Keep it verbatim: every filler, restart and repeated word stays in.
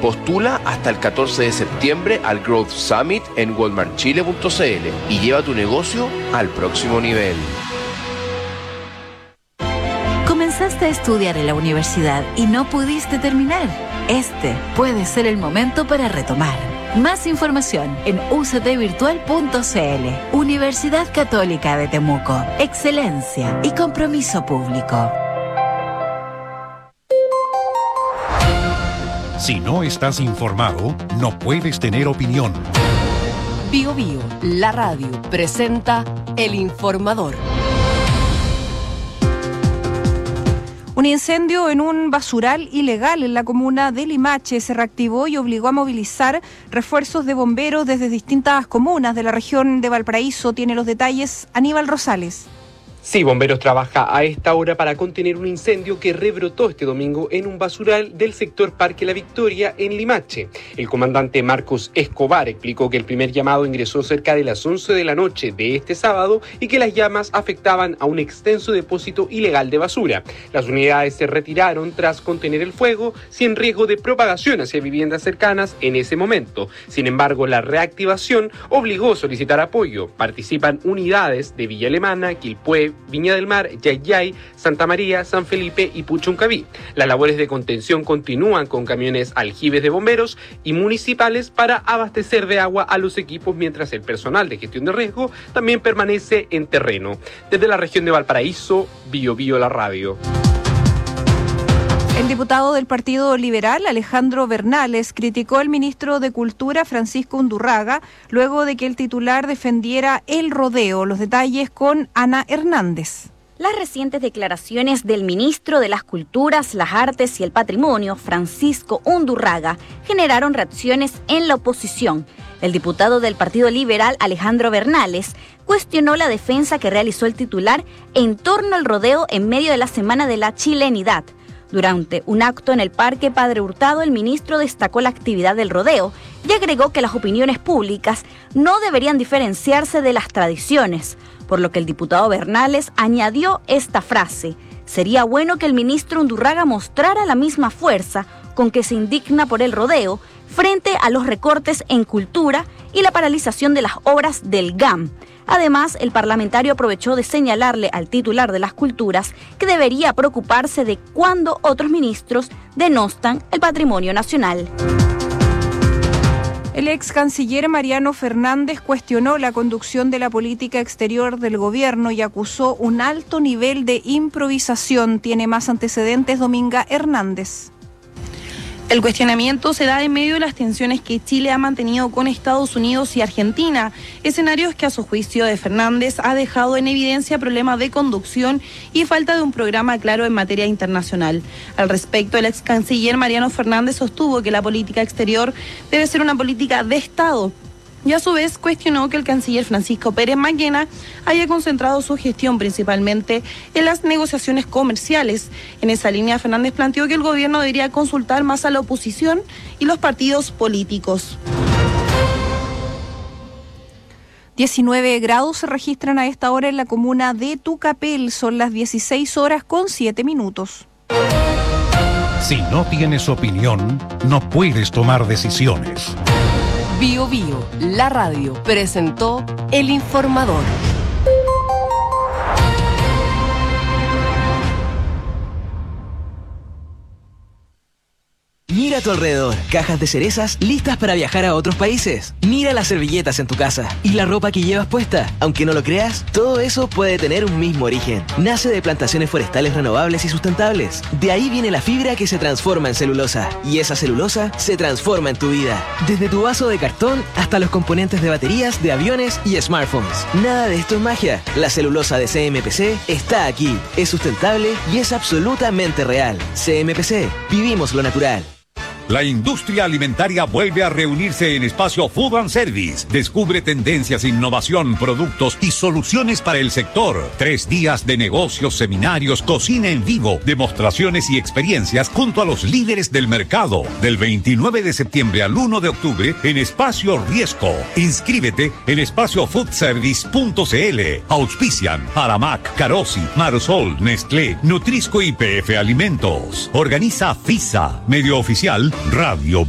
Postula hasta el catorce de septiembre al Growth Summit en walmart chile punto c l y lleva tu negocio al próximo nivel. Comenzaste a estudiar en la universidad y no pudiste terminar. Este puede ser el momento para retomar. Más información en u c t virtual punto c l. Universidad Católica de Temuco. Excelencia y compromiso público. Si no estás informado, no puedes tener opinión. Bio Bio, la radio, presenta El Informador. Un incendio en un basural ilegal en la comuna de Limache se reactivó y obligó a movilizar refuerzos de bomberos desde distintas comunas de la región de Valparaíso. Tiene los detalles Aníbal Rosales. Sí, Bomberos trabaja a esta hora para contener un incendio que rebrotó este domingo en un basural del sector Parque La Victoria en Limache. El comandante Marcos Escobar explicó que el primer llamado ingresó cerca de las once de la noche de este sábado y que las llamas afectaban a un extenso depósito ilegal de basura. Las unidades se retiraron tras contener el fuego sin riesgo de propagación hacia viviendas cercanas en ese momento. Sin embargo, la reactivación obligó a solicitar apoyo. Participan unidades de Villa Alemana, Quilpué, Viña del Mar, Yayay, Santa María, San Felipe y Puchuncaví. Las labores de contención continúan con camiones aljibes de bomberos y municipales para abastecer de agua a los equipos, mientras el personal de gestión de riesgo también permanece en terreno. Desde la región de Valparaíso, Bio Bio la radio. El diputado del Partido Liberal, Alejandro Bernales, criticó al ministro de Cultura, Francisco Undurraga, luego de que el titular defendiera el rodeo. Los detalles con Ana Hernández. Las recientes declaraciones del ministro de las Culturas, las Artes y el Patrimonio, Francisco Undurraga, generaron reacciones en la oposición. El diputado del Partido Liberal, Alejandro Bernales, cuestionó la defensa que realizó el titular en torno al rodeo en medio de la Semana de la Chilenidad. Durante un acto en el Parque Padre Hurtado, el ministro destacó la actividad del rodeo y agregó que las opiniones públicas no deberían diferenciarse de las tradiciones, por lo que el diputado Bernales añadió esta frase: sería bueno que el ministro Undurraga mostrara la misma fuerza con que se indigna por el rodeo frente a los recortes en cultura y la paralización de las obras del G A M. Además, el parlamentario aprovechó de señalarle al titular de las culturas que debería preocuparse de cuando otros ministros denostan el patrimonio nacional. El ex canciller Mariano Fernández cuestionó la conducción de la política exterior del gobierno y acusó un alto nivel de improvisación. Tiene más antecedentes Dominga Hernández. El cuestionamiento se da en medio de las tensiones que Chile ha mantenido con Estados Unidos y Argentina, escenarios que a su juicio de Fernández ha dejado en evidencia problemas de conducción y falta de un programa claro en materia internacional. Al respecto, el ex canciller Mariano Fernández sostuvo que la política exterior debe ser una política de Estado, y a su vez cuestionó que el canciller Francisco Pérez Maquena haya concentrado su gestión principalmente en las negociaciones comerciales. En esa línea, Fernández planteó que el gobierno debería consultar más a la oposición y los partidos políticos. diecinueve grados se registran a esta hora en la comuna de Tucapel. Son las dieciséis horas con siete minutos. Si no tienes opinión, no puedes tomar decisiones. Bio Bio, la radio, presentó El Informador. Mira a tu alrededor, cajas de cerezas listas para viajar a otros países. Mira las servilletas en tu casa y la ropa que llevas puesta. Aunque no lo creas, todo eso puede tener un mismo origen. Nace de plantaciones forestales renovables y sustentables. De ahí viene la fibra que se transforma en celulosa. Y esa celulosa se transforma en tu vida. Desde tu vaso de cartón hasta los componentes de baterías, de aviones y smartphones. Nada de esto es magia. La celulosa de C M P C está aquí. Es sustentable y es absolutamente real. C M P C. Vivimos lo natural. La industria alimentaria vuelve a reunirse en Espacio Food and Service. Descubre tendencias, innovación, productos y soluciones para el sector. Tres días de negocios, seminarios, cocina en vivo, demostraciones y experiencias junto a los líderes del mercado. Del veintinueve de septiembre al uno de octubre en Espacio Riesco. Inscríbete en espacio food service punto c l. Auspician Aramac, Carosi, Marsol, Nestlé, Nutrisco y P F Alimentos. Organiza FISA. Medio oficial Radio